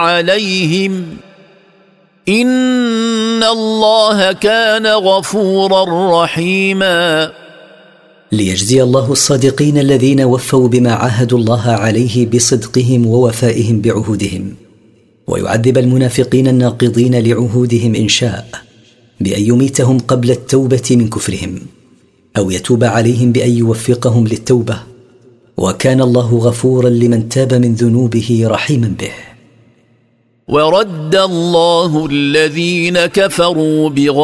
عليهم إن الله كان غفورا رحيما. ليجزي الله الصادقين الذين وفوا بما عاهدوا الله عليه بصدقهم ووفائهم بعهودهم، ويعذب المنافقين الناقضين لعهودهم إن شاء بأن يميتهم قبل التوبة من كفرهم، أو يتوب عليهم بأن يوفقهم للتوبة، وكان الله غفورا لمن تاب من ذنوبه رحيما به. ورد الله الذين كفروا